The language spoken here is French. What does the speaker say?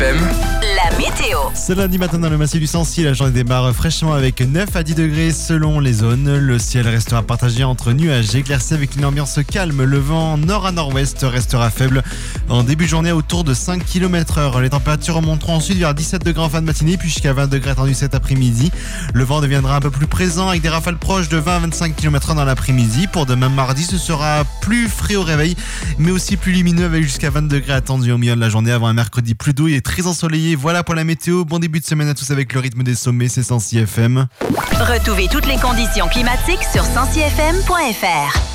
FM, la météo. Ce lundi matin dans le massif du Sancy, la journée démarre fraîchement avec 9 à 10 degrés selon les zones. Le ciel restera partagé entre nuages et éclairci avec une ambiance calme. Le vent nord à nord-ouest restera faible en début de journée autour de 5 km/h. Les températures remonteront ensuite vers 17 degrés en fin de matinée puis jusqu'à 20 degrés attendus cet après-midi. Le vent deviendra un peu plus présent avec des rafales proches de 20 à 25 km/h dans l'après-midi. Pour demain mardi, ce sera plus frais au réveil mais aussi plus lumineux avec jusqu'à 20 degrés attendus au milieu de la journée avant un mercredi plus doux et très ensoleillé. Voilà pour la météo. Bon début de semaine à tous avec le rythme des sommets, c'est Sancy FM. Retrouvez toutes les conditions climatiques sur sancyfm.fr.